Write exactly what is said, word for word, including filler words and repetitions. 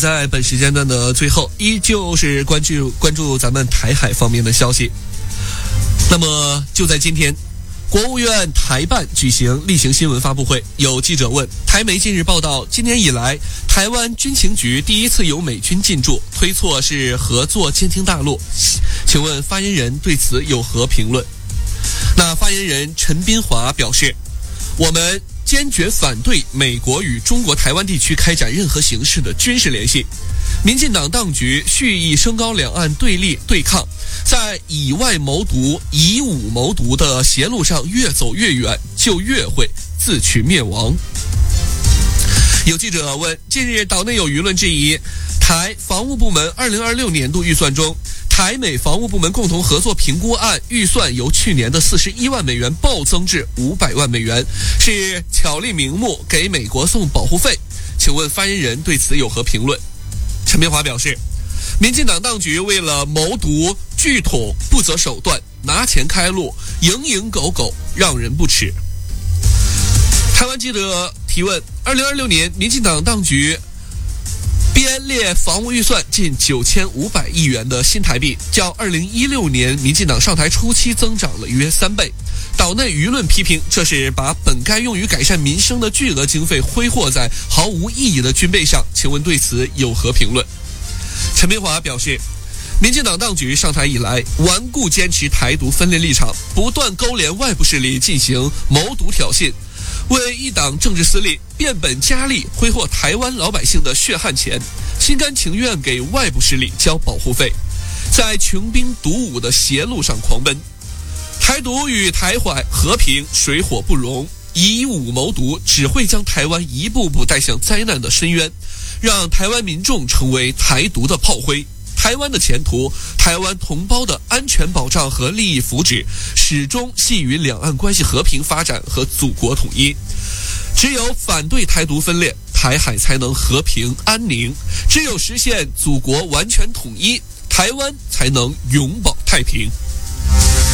在本时间段的最后，依旧是关注关注咱们台海方面的消息。那么就在今天，国务院台办举行例行新闻发布会，有记者问，台媒近日报道，今年以来台湾军情局第一次有美军进驻，推测是合作监听大陆，请问发言人对此有何评论？那发言人陈斌华表示，我们坚决反对美国与中国台湾地区开展任何形式的军事联系。民进党当局蓄意升高两岸对立对抗，在以外谋独、以武谋独的邪路上越走越远，就越会自取灭亡。有记者问，近日岛内有舆论质疑，台防务部门二零二六年度预算中，台美防务部门共同合作评估案预算由去年的四十一万美元暴增至五百万美元，是巧立名目给美国送保护费。请问发言人对此有何评论？陈明华表示，民进党当局为了谋独拒统不择手段，拿钱开路，蝇营狗苟，让人不齿。台湾记者提问，二零二六年民进党当局编列防务预算近九千五百亿元的新台币，较二零一六年民进党上台初期增长了约三倍。岛内舆论批评，这是把本该用于改善民生的巨额经费挥霍在毫无意义的军备上，请问对此有何评论？陈明华表示，民进党当局上台以来，顽固坚持台独分裂立场，不断勾连外部势力进行谋独挑衅，为一党政治私利变本加厉挥霍台湾老百姓的血汗钱，心甘情愿给外部势力交保护费，在穷兵黩武的邪路上狂奔。台独与台海和平水火不容，以武谋独只会将台湾一步步带向灾难的深渊，让台湾民众成为台独的炮灰。台湾的前途，台湾同胞的安全保障和利益福祉，始终系于两岸关系和平发展和祖国统一。只有反对台独分裂，台海才能和平安宁；只有实现祖国完全统一，台湾才能永保太平。